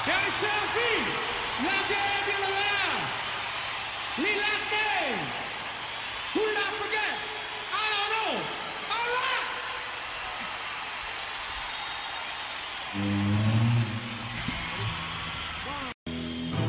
Chiari Selfie, la gente di Lavera, Lilate, who did I forget? I don't know. All right.